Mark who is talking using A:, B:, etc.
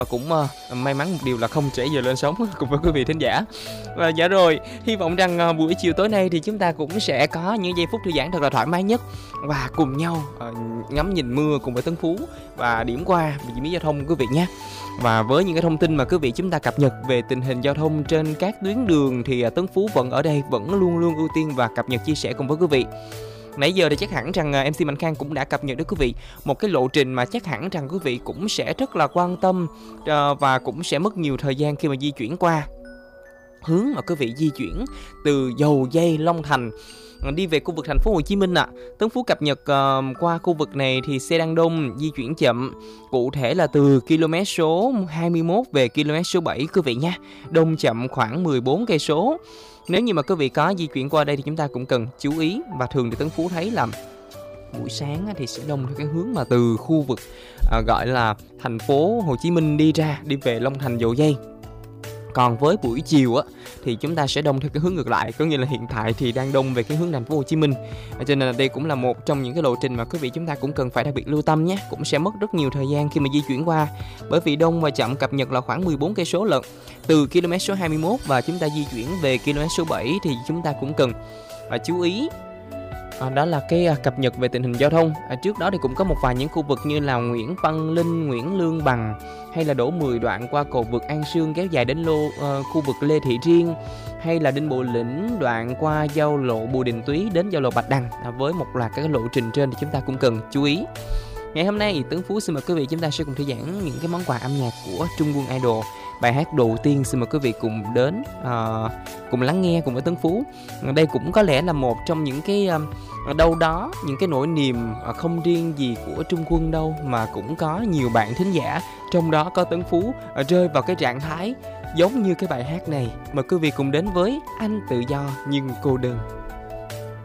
A: Và cũng may mắn một điều là không trễ giờ lên sóng cùng với quý vị thính giả. Và dạ rồi, hy vọng rằng buổi chiều tối nay thì chúng ta cũng sẽ có những giây phút thư giãn thật là thoải mái nhất và cùng nhau ngắm nhìn mưa cùng với Tấn Phú và điểm qua về diễn biến giao thông quý vị nhé. Và với những cái thông tin mà quý vị chúng ta cập nhật về tình hình giao thông trên các tuyến đường thì Tấn Phú vẫn ở đây, vẫn luôn luôn ưu tiên và cập nhật chia sẻ cùng với quý vị. Nãy giờ thì chắc hẳn rằng MC Mạnh Khang cũng đã cập nhật đến quý vị một cái lộ trình mà chắc hẳn rằng quý vị cũng sẽ rất là quan tâm và cũng sẽ mất nhiều thời gian khi mà di chuyển qua. Hướng mà quý vị di chuyển từ Dầu Giây, Long Thành đi về khu vực thành phố Hồ Chí Minh Tấn Phú cập nhật qua khu vực này thì xe đang đông, di chuyển chậm. Cụ thể là từ km số 21 về km số 7 quý vị nha. Đông chậm khoảng 14 cây số. Nếu như mà quý vị có di chuyển qua đây thì chúng ta cũng cần chú ý. Và thường thì Tấn Phú thấy là buổi sáng thì sẽ đông theo cái hướng mà từ khu vực gọi là thành phố Hồ Chí Minh đi về Long Thành, Dầu Giây. Còn với buổi chiều thì chúng ta sẽ đông theo cái hướng ngược lại, có nghĩa là hiện tại thì đang đông về cái hướng thành phố Hồ Chí Minh. Cho nên là đây cũng là một trong những cái lộ trình mà quý vị chúng ta cũng cần phải đặc biệt lưu tâm nhé. Cũng sẽ mất rất nhiều thời gian khi mà di chuyển qua, bởi vì đông và chậm cập nhật là khoảng 14 cây số lận. Từ km số 21 và chúng ta di chuyển về km số 7 thì chúng ta cũng cần chú ý. Đó là cái cập nhật về tình hình giao thông. Trước đó thì cũng có một vài những khu vực như là Nguyễn Văn Linh, Nguyễn Lương Bằng hay là Đỗ Mười đoạn qua cầu vượt An Sương kéo dài đến khu vực Lê Thị Riêng, hay là Đinh Bộ Lĩnh đoạn qua giao lộ Bùi Đình Túy đến giao lộ Bạch Đằng. Với một loạt các lộ trình trên thì chúng ta cũng cần chú ý. Ngày hôm nay Tấn Phú xin mời quý vị chúng ta sẽ cùng thư giãn những cái món quà âm nhạc của Trung Quân Idol. Bài hát đầu tiên xin mời quý vị cùng đến cùng lắng nghe cùng với Tấn Phú. Đây cũng có lẽ là một trong những cái đâu đó những cái nỗi niềm không riêng gì của Trung Quân đâu, mà cũng có nhiều bạn thính giả, trong đó có Tấn Phú, rơi vào cái trạng thái giống như cái bài hát này. Mời quý vị cùng đến với Anh Tự Do Nhưng Cô Đơn.